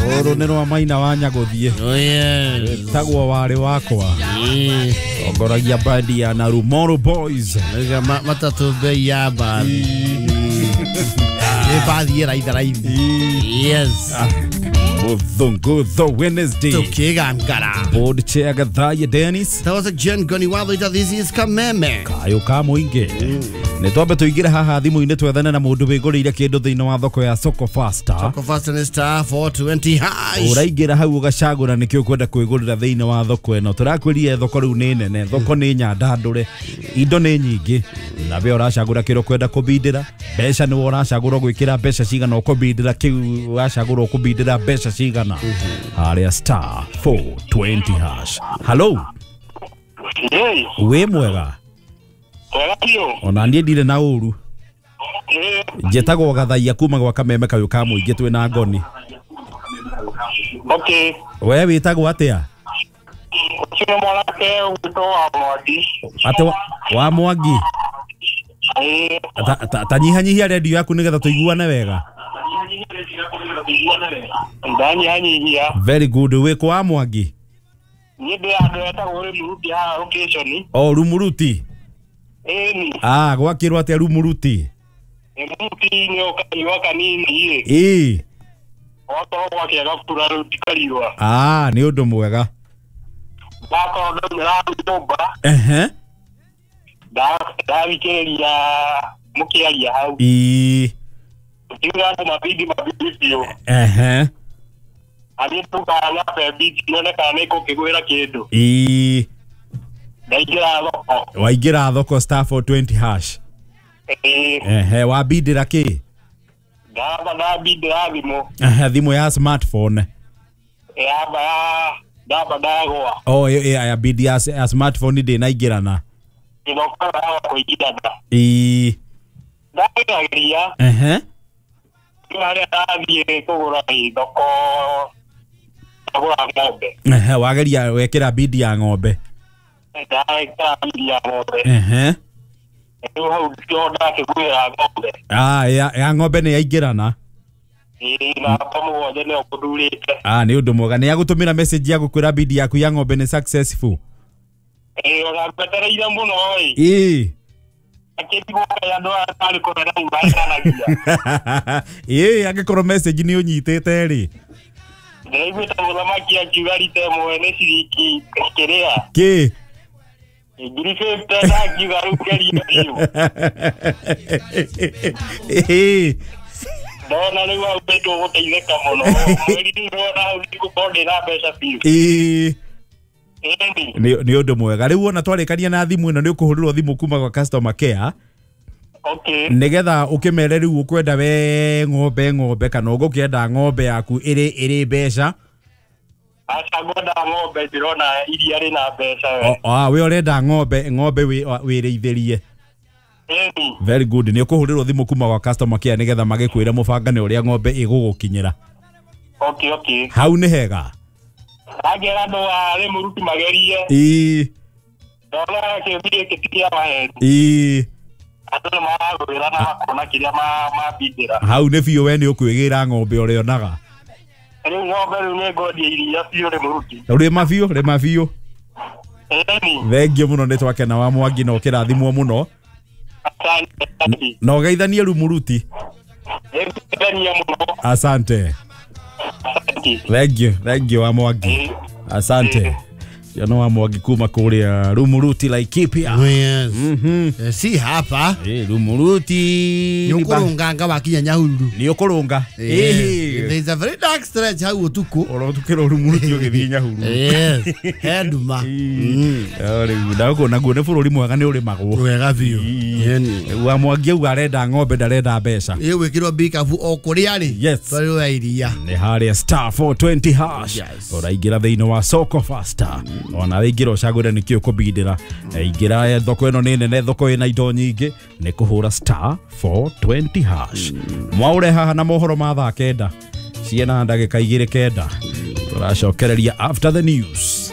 oro nero maina wanya guthie tagwo wari wakwa ogoragia bandi ya Narumoro Boys matatu bei ya ba baadhi raithi yes Good Wednesday. Tukiga ngara. Board chair Gathaya Dennis. That was a Jen Goni Wado ita this is Kameme. Kayo ka muinge. Ne twambe tuigire haha thimu-ini twethane na mundu wiguriire kindu thiini wa thoko ya Soko Faster. Soko Faster ni star 420 hash. Uraingira hau ugacagura nikio kwenda kwigurira thiini wa thoko eno. Turakwirie thoko riu ni nene. Thoko ni nyandandure. Indo ni nyingi. Na we uracagura kiro kwenda kubindira. Besha ni uracagura gwikira besha cigana ukubindira kiu uracagura ukubindira besha cigana. Haria star 420 hash. Hello. Hey. We mwega. Ona ndie ndire na uru. Njetago Gathaia kuma gwa Kameme kayo ka muingi twi na ngoni. Okay. We witagwo atia? Kino mwanake wito wa Mwangi. Ate wa Mwangi. Tanyihanyihia radio yaku nigetha tuiguane wega. Ndanyihanyihia. Very good. We kwa Mwangi. Niende andu etagwo Rumuruti ha location. Oh, Rumuruti. Ni. Gwakirwo atia Rumuruti? Rumuruti ni okaiwa kanini Oto gwakiaga kura rutikarwa. Ni undu mwega. Bako ndo nyumba. Ndavikeria mukiaria hau. Tiga ndo mabidi pio. Ali tukanya pebiti none kana iko kigwira kindu. Waingira thoko star 420 hash. Wabindira ki? Ndabindira thimu. Thimu ya smartphone. Ndagwa. Ya bidi ya smartphone ndi naingirana. Ndokora kuigirana. Ndagiria. Kare ndathie kugura thoko. Kugura ng'ombe. Wageria wekira bidi ya ng'ombe. Ndagika bidi ya ng'ombe. Hau ndonda kigwira ng'ombe. Ya ng'ombe ni yaingirana. Na pamoja leo kudulite. Ni undu mwega. Ni agutumira message ya gukwira bidi yaku ya ng'ombe ni successful. Ona betereire muno oi. Akitigo ya ndo atari ko na mbaya. Agikorwo message ni unyitete ri. Ndaibuta muthamaki akigarite mwene ciriki kiria. Ki? Ngirife tena akigarukeria hiyo. Ndona ni wa upeto guteitheka muno. Mweri ndona ndikukonde na mbeca biu. Ni undu mwega. Riu ona twarikania na thimu ino ni ukuhurirwo thimu kuma gwa customer care. Okay. Nigetha ukimere riu ukwenda we ng'ombe kana ugukienda ng'ombe yaku iri mbeca. Ngoda ng'ombe dirona iria ri na mbeca. We urenda ng'ombe wireithirie. Very good. Ni ukuhurirwo thimu kuma gwa customer care nigetha magikwira mubangane uria ng'ombe igugukinyira. Okay. Hau ni hega. Agera ndo ari muruti magerie. Ndona kibiri kitia mahe. Atu maragwira na kona kiria mabindira. Hau ni biu we ni ukwigira ng'ombe urionaga. Riu ng'ombe riu ni ngodi iria biu ri muruti. Ri mabiu. Thengio muno ni twakena wa Mwangi no kirathimwo muno. No geithanie Rumuruti. Asante. Thank you wa Mwangi. Asante. Jana wa Mwangi kuma kuria Rumuruti Laikipia. Yes. Si hapa. Rumuruti. Nyokurunga wakinya Nyahururu. Ni ukurunga. There is a very dark stretch hau utuku. Orotukira Rumuruti ugithie Nyahururu. Yes. Heduma. Ndako na gune bururi mwega ni uri magwo. Wega biu. Wa Mwangi uga arenda ng'ombe ndarenda mbeca. Wikirwo bikabu okuria ri. Yes. Bari wa iria. Ni haria star 420 hash. Uraingira thiini wa Soko Faster. Ona wingira ucagure nikio kubindira. Ingira thoko ino ni nene, thoko ina indo nyingi, ni kuhura star 420 hash. Mwaure haha na mohoro ma thaa kenda. Ciena ndagika 2 kenda. Turacokereria after the news.